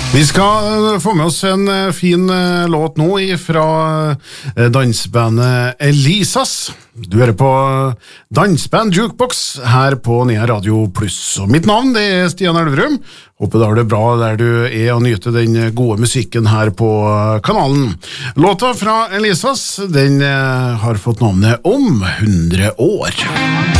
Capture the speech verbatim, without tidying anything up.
Vi skal få med oss en fin låt nå fra dansbandet Elisas. Du hører på Dansband Jukebox her på Nea Radio Plus. Og mitt navn det er Stian Elverum. Håper du har det bra der du er og nyter den gode musikken her på kanalen. Låta fra Elisas, den har fått navnet Om hundre år.